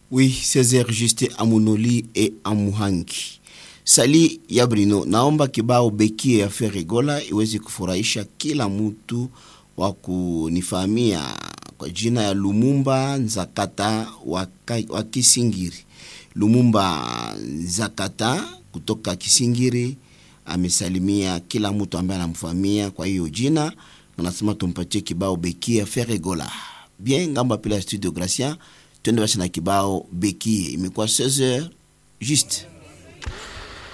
Oui, Césaire Juste Amunoli et Amuhangi. Sali ya Brino, naomba kibao Bekie ya Ferregola iweze kufurahisha kila mtu wa kunifahamia kwa jina ya Lumumba Nzakata wa Kisingiri. Lumumba Nzakata kutoka Kisingiri amesalimia kila mtu ambaye anamfahamia kwa hiyo jina. Anasema tumpatie kibao Bekie ya Ferregola. Bien, ngamba pila studio Gracia. Twende basi na kibao Bekie. Imekuwa 16h juste.